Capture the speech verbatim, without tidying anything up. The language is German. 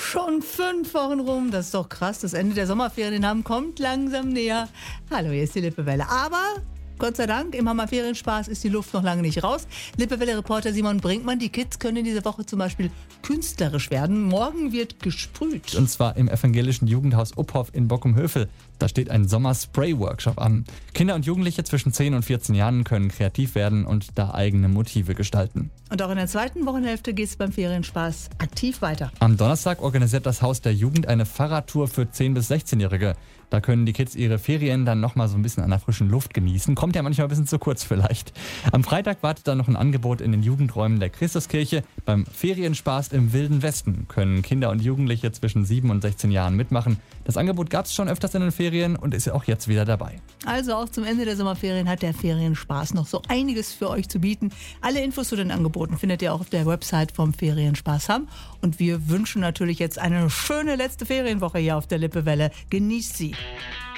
Schon fünf Wochen rum, das ist doch krass. Das Ende der Sommerferien in Hamm kommt langsam näher. Hallo, hier ist die Lippewelle. Aber Gott sei Dank, im Hammer Ferienspaß ist die Luft noch lange nicht raus. Lippewelle-Reporter Simon Brinkmann, die Kids können in dieser Woche zum Beispiel künstlerisch werden. Morgen wird gesprüht. Und zwar im evangelischen Jugendhaus Uphoff in Bockum-Hövel. Da steht ein Sommer-Spray-Workshop an. Kinder und Jugendliche zwischen zehn und vierzehn Jahren können kreativ werden und da eigene Motive gestalten. Und auch in der zweiten Wochenhälfte geht es beim Ferienspaß aktiv weiter. Am Donnerstag organisiert das Haus der Jugend eine Fahrradtour für zehn- bis sechzehnjährige. Da können die Kids ihre Ferien dann nochmal so ein bisschen an der frischen Luft genießen. Kommt ja manchmal ein bisschen zu kurz vielleicht. Am Freitag wartet dann noch ein Angebot in den Jugendräumen der Christuskirche. Beim Ferienspaß im Wilden Westen können Kinder und Jugendliche zwischen sieben und sechzehn Jahren mitmachen. Das Angebot gab es schon öfters in den Ferien und ist ja auch jetzt wieder dabei. Also auch zum Ende der Sommerferien hat der Ferienspaß noch so einiges für euch zu bieten. Alle Infos zu den Angeboten findet ihr auch auf der Website vom Ferienspaß Hamm. Und wir wünschen natürlich jetzt eine schöne letzte Ferienwoche hier auf der Lippewelle. Genießt sie!